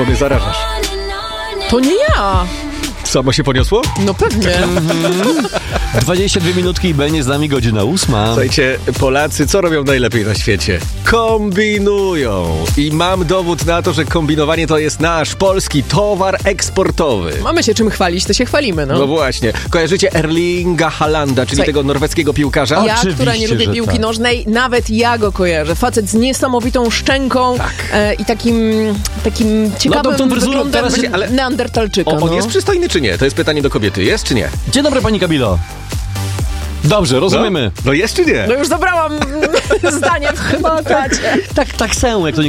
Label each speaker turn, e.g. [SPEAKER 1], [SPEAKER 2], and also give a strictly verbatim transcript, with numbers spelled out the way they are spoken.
[SPEAKER 1] Mnie zarażasz.
[SPEAKER 2] To nie ja.
[SPEAKER 1] Samo się poniosło?
[SPEAKER 2] No pewnie.
[SPEAKER 3] dwadzieścia dwie minutki i będzie z nami godzina ósma.
[SPEAKER 1] Słuchajcie, Polacy co robią najlepiej na świecie? Kombinują. I mam dowód na to, że kombinowanie to jest nasz polski towar eksportowy.
[SPEAKER 2] Mamy się czym chwalić, to się chwalimy, no.
[SPEAKER 1] No właśnie. Kojarzycie Erlinga Haalanda, czyli
[SPEAKER 2] Słuchaj,
[SPEAKER 1] tego norweskiego piłkarza?
[SPEAKER 2] Ja,
[SPEAKER 3] Oczywiście,
[SPEAKER 2] która nie lubię
[SPEAKER 3] że
[SPEAKER 2] piłki
[SPEAKER 3] tak.
[SPEAKER 2] nożnej, nawet ja go kojarzę. Facet z niesamowitą szczęką
[SPEAKER 1] Tak.
[SPEAKER 2] e, i takim, takim ciekawym
[SPEAKER 3] tą fryzurą
[SPEAKER 2] wyglądem
[SPEAKER 3] teraz
[SPEAKER 1] się- ale-
[SPEAKER 2] neandertalczyka.
[SPEAKER 1] O, on
[SPEAKER 2] no.
[SPEAKER 1] jest przystojny czy nie? To jest pytanie do kobiety. Jest czy nie?
[SPEAKER 3] Dzień dobry, pani Kamilo. Dobrze, rozumiemy.
[SPEAKER 1] No, no jest czy nie?
[SPEAKER 2] No już zabrałam zdanie w chyba tacie.
[SPEAKER 3] Tak, tak są, jak to